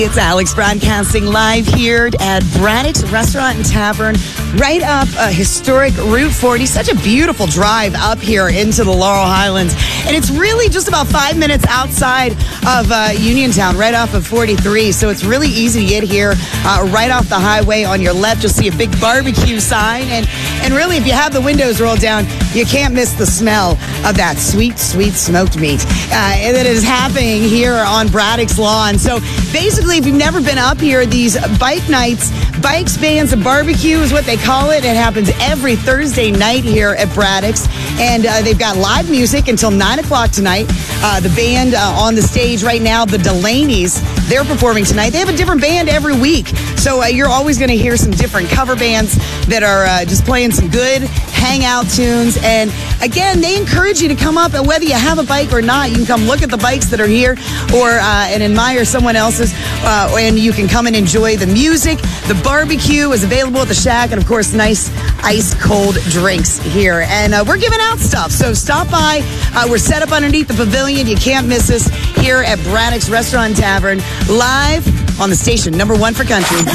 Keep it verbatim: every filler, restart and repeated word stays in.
It's Alex broadcasting live here at Braddock's Restaurant and Tavern, right up uh, historic Route forty. Such a beautiful drive up here into the Laurel Highlands. And it's really just about five minutes outside of uh, Uniontown, right off of forty-three. So it's really easy to get here uh, right off the highway. On your left, you'll see a big barbecue sign. And, and really, if you have the windows rolled down, you can't miss the smell of that sweet, sweet smoked meat. Uh, and that is happening here on Braddock's lawn. So basically, if you've never been up here, these bike nights, bikes, bands, and barbecue is what they call it. It happens every Thursday night here at Braddock's. And uh, they've got live music until nine o'clock tonight. Uh, the band uh, on the stage right now, the Delaney's, they're performing tonight. They have a different band every week. So uh, you're always going to hear some different cover bands that are uh, just playing some good hangout tunes. And again, they encourage you to come up, and whether you have a bike or not, you can come look at the bikes that are here or uh, and admire someone else's. Uh, and you can come and enjoy the music. The barbecue is available at the Shack, and of course, nice ice cold drinks here. And uh, we're giving out stuff, so stop by. Uh, we're set up underneath the pavilion. You can't miss us here at Braddock's Restaurant and Tavern, live on the station number one for country.